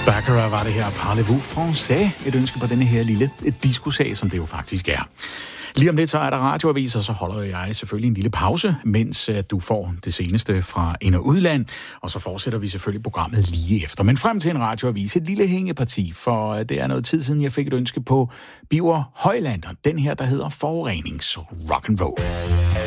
Baccarat var det her. Parlez-vous français? Et ønske på denne her lille diskusag, som det jo faktisk er. Lige om lidt, så er der radioaviser, så holder jeg selvfølgelig en lille pause, mens du får det seneste fra ind- og udland, og så fortsætter vi selvfølgelig programmet lige efter. Men frem til en radioavis, et lille hængeparti, for det er noget tid siden, jeg fik et ønske på Biver Højlander. Den her, der hedder Forurenings Rock'n'Roll.